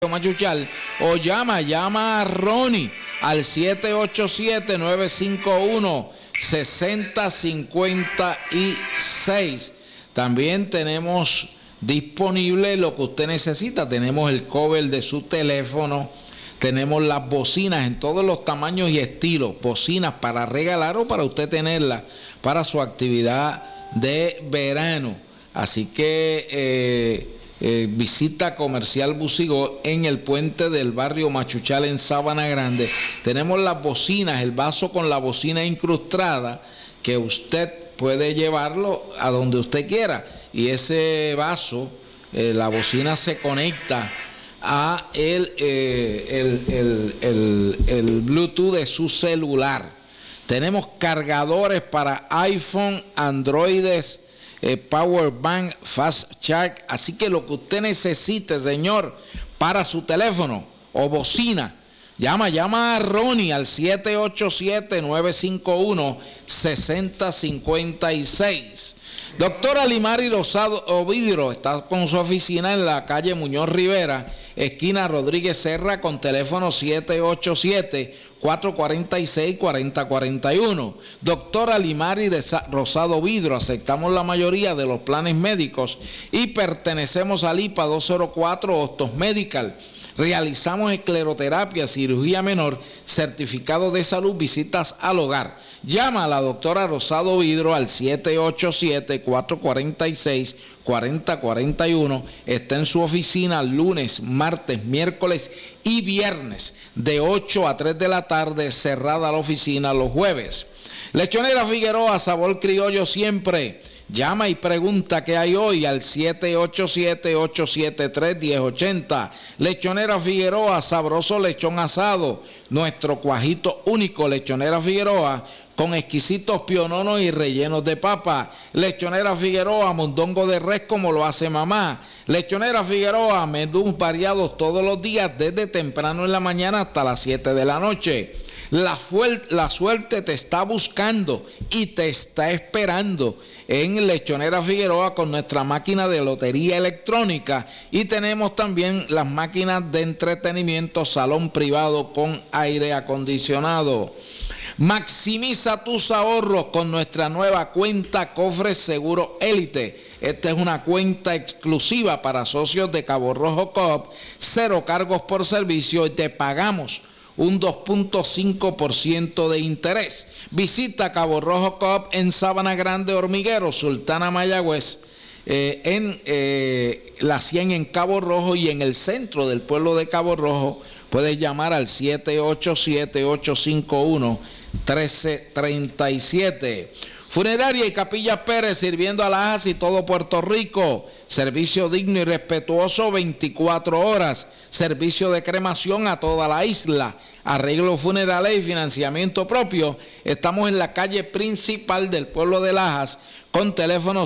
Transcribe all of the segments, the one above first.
Machuchal, o llama a Ronnie al 787-951-6056. También tenemos disponible lo que usted necesita. Tenemos el cover de su teléfono, tenemos las bocinas en todos los tamaños y estilos, bocinas para regalar o para usted tenerlas para su actividad de verano. Así que visita Comercial Busigó en el puente del barrio Machuchal en Sabana Grande. Tenemos las bocinas, el vaso con la bocina incrustada, que usted puede llevarlo a donde usted quiera. Y ese vaso, la bocina se conecta a el Bluetooth de su celular. Tenemos cargadores para iPhone, Androides, Power Bank, Fast Charge. Así que lo que usted necesite, señor, para su teléfono o bocina, llama a Ronnie al 787-951-6056. Doctora Limari Rosado Ovidro está con su oficina en la calle Muñoz Rivera, esquina Rodríguez Serra, con teléfono 787-446-4041. Doctora Limari Rosado Ovidro, aceptamos la mayoría de los planes médicos y pertenecemos al IPA 204 Hostos Medical. Realizamos escleroterapia, cirugía menor, certificado de salud, visitas al hogar. Llama a la doctora Rosado Vidro al 787-446-4041. Está en su oficina lunes, martes, miércoles y viernes de 8 a 3 de la tarde, cerrada la oficina los jueves. Lechonera Figueroa, sabor criollo siempre. Llama y pregunta qué hay hoy al 787-873-1080. Lechonera Figueroa, sabroso lechón asado. Nuestro cuajito único, Lechonera Figueroa, con exquisitos piononos y rellenos de papa. Lechonera Figueroa, mondongo de res como lo hace mamá. Lechonera Figueroa, menús variados todos los días desde temprano en la mañana hasta las 7 de la noche. La suerte te está buscando y te está esperando en Lechonera Figueroa con nuestra máquina de lotería electrónica, y tenemos también las máquinas de entretenimiento, salón privado con aire acondicionado. Maximiza tus ahorros con nuestra nueva cuenta Cofre Seguro Élite. Esta es una cuenta exclusiva para socios de Cabo Rojo Coop, 0 cargos por servicio, y te pagamos un 2.5% de interés. Visita Cabo Rojo Coop en Sabana Grande, Hormiguero, Sultana, Mayagüez, en la 100 en Cabo Rojo, y en el centro del pueblo de Cabo Rojo puedes llamar al 787-851-1337. Funeraria y Capillas Pérez, sirviendo a Lajas y todo Puerto Rico. Servicio digno y respetuoso 24 horas. Servicio de cremación a toda la isla. Arreglos funerales y financiamiento propio. Estamos en la calle principal del pueblo de Lajas con teléfono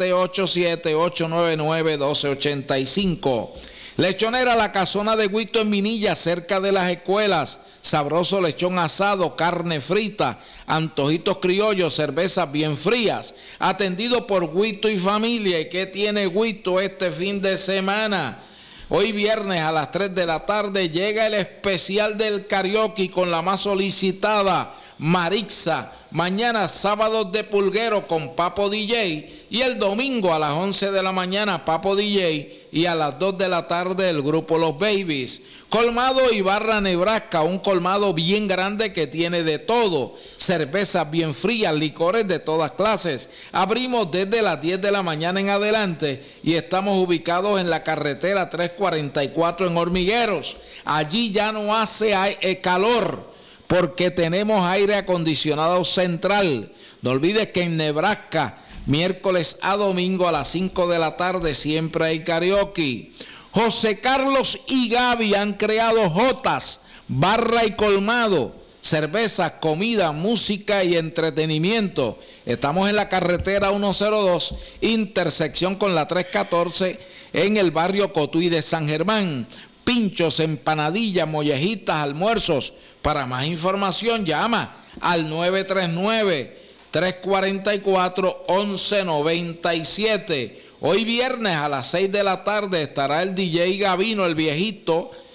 787-899-1285. Lechonera La Casona de Guito en Minilla, cerca de las escuelas. Sabroso lechón asado, carne frita, antojitos criollos, cervezas bien frías. Atendido por Guito y familia. ¿Y qué tiene Guito este fin de semana? Hoy viernes a las 3 de la tarde llega el especial del karaoke con la más solicitada, Marixa. Mañana sábados de pulguero con Papo DJ, y el domingo a las 11 de la mañana Papo DJ, y a las 2 de la tarde el grupo Los Babies. Colmado Ibarra, Nebraska, un colmado bien grande que tiene de todo, cervezas bien frías, licores de todas clases. Abrimos desde las 10 de la mañana en adelante y estamos ubicados en la carretera 344 en Hormigueros. Allí ya no hace calor porque tenemos aire acondicionado central. No olvides que en Nebraska, miércoles a domingo a las 5 de la tarde siempre hay karaoke. José Carlos y Gaby han creado Jotas, barra y colmado, cervezas, comida, música y entretenimiento. Estamos en la carretera 102, intersección con la 314, en el barrio Cotuí de San Germán. Pinchos, empanadillas, mollejitas, almuerzos. Para más información llama al 939-344-1197 Hoy viernes a las 6 de la tarde estará el DJ Gavino, el viejito,